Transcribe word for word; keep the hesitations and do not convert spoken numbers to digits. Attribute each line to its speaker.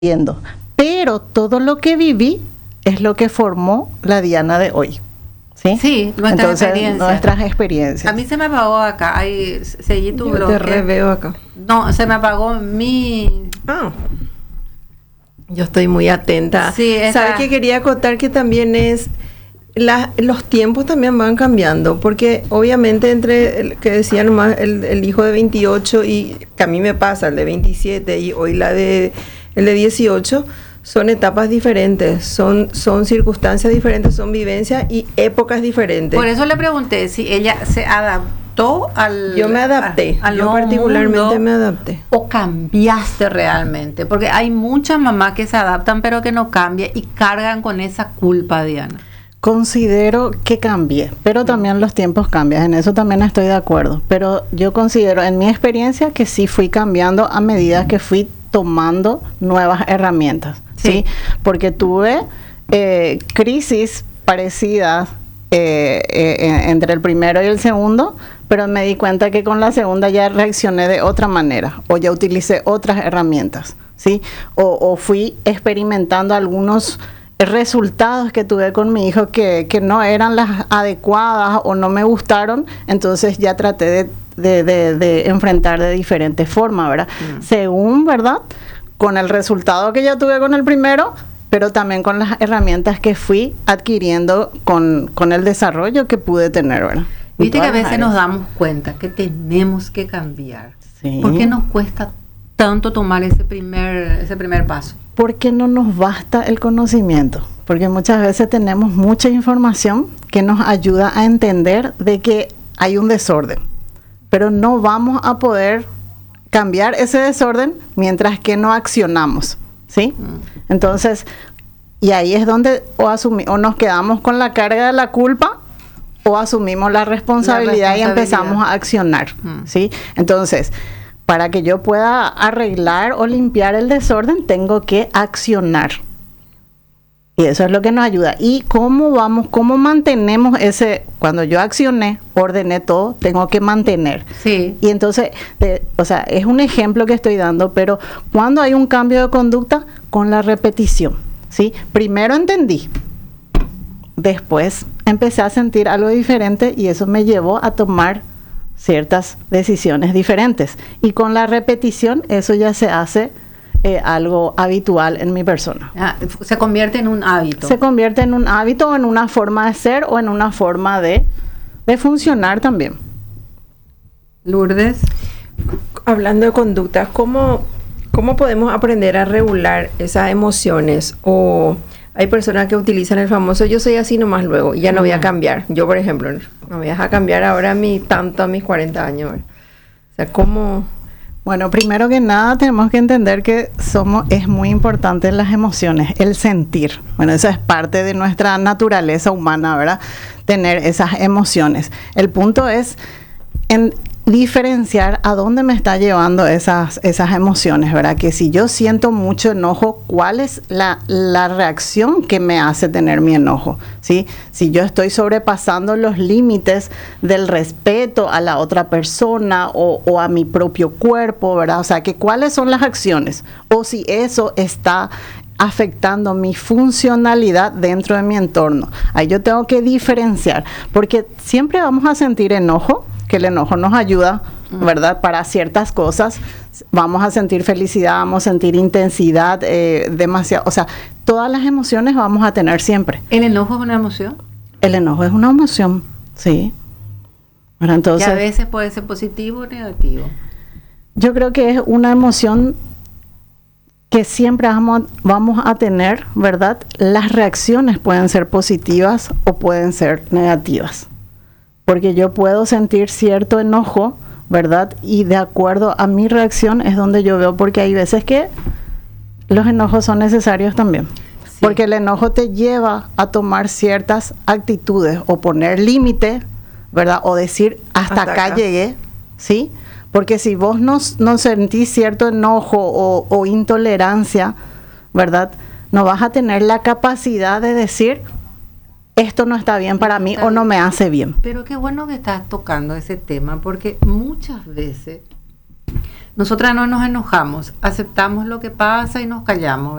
Speaker 1: viendo. Pero todo lo que viví es lo que formó la Diana de hoy. Sí,
Speaker 2: sí, nuestras
Speaker 1: Entonces,
Speaker 2: experiencias.
Speaker 1: nuestras experiencias.
Speaker 2: A mí se me apagó acá, ahí seguí tu
Speaker 3: Yo
Speaker 2: bloque.
Speaker 3: te reveo acá.
Speaker 2: No, se me apagó mi...
Speaker 3: Ah. Yo estoy muy atenta.
Speaker 2: Sí, esa...
Speaker 3: ¿Sabes qué quería acotar? Que también es... La, los tiempos también van cambiando, porque obviamente entre el que decía nomás el, el hijo de veintiocho y que a mí me pasa, el de veintisiete y hoy la de el de dieciocho, son etapas diferentes, son, son circunstancias diferentes, son vivencias y épocas diferentes.
Speaker 2: Por eso le pregunté si ella se adaptó al...
Speaker 3: Yo me adapté,
Speaker 2: a, al
Speaker 3: yo
Speaker 2: nuevo
Speaker 3: particularmente
Speaker 2: mundo,
Speaker 3: me adapté.
Speaker 2: ¿O cambiaste realmente? Porque hay muchas mamás que se adaptan pero que no cambian y cargan con esa culpa, Diana.
Speaker 1: Considero que cambié, pero también los tiempos cambian, en eso también estoy de acuerdo, pero yo considero en mi experiencia que sí fui cambiando a medida que fui tomando nuevas herramientas, ¿sí? ¿sí? Porque tuve eh, crisis parecidas eh, eh, entre el primero y el segundo, pero me di cuenta que con la segunda ya reaccioné de otra manera, o ya utilicé otras herramientas, ¿sí? O, o fui experimentando algunos resultados que tuve con mi hijo que, que no eran las adecuadas o no me gustaron, entonces ya traté de, de, de, de enfrentar de diferentes formas, ¿verdad? Mm. Según, ¿verdad? Con el resultado que ya tuve con el primero, pero también con las herramientas que fui adquiriendo con, con el desarrollo que pude tener, ¿verdad?
Speaker 2: Viste que a veces nos damos cuenta que tenemos que cambiar.
Speaker 1: Sí.
Speaker 2: ¿Por qué nos cuesta tanto tomar ese primer, ese primer paso?
Speaker 1: Porque no nos basta el conocimiento, porque muchas veces tenemos mucha información que nos ayuda a entender de que hay un desorden, pero no vamos a poder cambiar ese desorden mientras que no accionamos, ¿sí? Mm. Entonces, y ahí es donde o, asumi- o nos quedamos con la carga de la culpa o asumimos la responsabilidad, la responsabilidad. y empezamos a accionar, mm. ¿sí? Entonces, para que yo pueda arreglar o limpiar el desorden, tengo que accionar. Y eso es lo que nos ayuda. ¿Y cómo vamos, cómo mantenemos ese, cuando yo accioné, ordené todo, tengo que mantener?
Speaker 2: Sí.
Speaker 1: Y entonces, de, o sea, es un ejemplo que estoy dando, pero cuando hay un cambio de conducta, con la repetición, ¿sí? Primero entendí, después empecé a sentir algo diferente y eso me llevó a tomar ciertas decisiones diferentes, y con la repetición eso ya se hace eh, algo habitual en mi persona.
Speaker 2: Ah, se convierte en un hábito.
Speaker 1: Se convierte en un hábito o en una forma de ser o en una forma de, de funcionar también.
Speaker 2: Lourdes,
Speaker 3: hablando de conductas, ¿cómo, cómo podemos aprender a regular esas emociones? O hay personas que utilizan el famoso yo soy así nomás luego, y ya no voy a cambiar. Yo, por ejemplo, no voy a cambiar ahora a mi, tanto a mis cuarenta años. O sea, ¿cómo?
Speaker 1: Bueno, primero que nada tenemos que entender que somos, es muy importante las emociones, el sentir. Bueno, eso es parte de nuestra naturaleza humana, ¿verdad? Tener esas emociones. El punto es en diferenciar a dónde me está llevando esas, esas emociones, ¿verdad? Que si yo siento mucho enojo, ¿cuál es la, la reacción que me hace tener mi enojo? ¿Sí? Si yo estoy sobrepasando los límites del respeto a la otra persona o, o a mi propio cuerpo, ¿verdad? O sea, que ¿cuáles son las acciones? O si eso está afectando mi funcionalidad dentro de mi entorno. Ahí yo tengo que diferenciar, porque siempre vamos a sentir enojo, que el enojo nos ayuda, ¿verdad? Para ciertas cosas, vamos a sentir felicidad, vamos a sentir intensidad, eh, demasiado, o sea, todas las emociones vamos a tener siempre.
Speaker 2: ¿El enojo es una emoción?
Speaker 1: El enojo es una emoción, sí. Bueno, entonces,
Speaker 2: que a veces puede ser positivo o negativo.
Speaker 1: Yo creo que es una emoción que siempre vamos, vamos a tener, ¿verdad? Las reacciones pueden ser positivas o pueden ser negativas. Porque yo puedo sentir cierto enojo, ¿verdad? Y de acuerdo a mi reacción es donde yo veo, porque hay veces que los enojos son necesarios también. Sí. Porque el enojo te lleva a tomar ciertas actitudes o poner límite, ¿verdad? O decir, hasta, hasta acá, acá llegué, ¿sí? Porque si vos no, no sentís cierto enojo o, o intolerancia, ¿verdad? No vas a tener la capacidad de decir, esto no está bien para mí o no me hace bien.
Speaker 2: Pero qué bueno que estás tocando ese tema, porque muchas veces Nosotras no nos enojamos, aceptamos lo que pasa y nos callamos.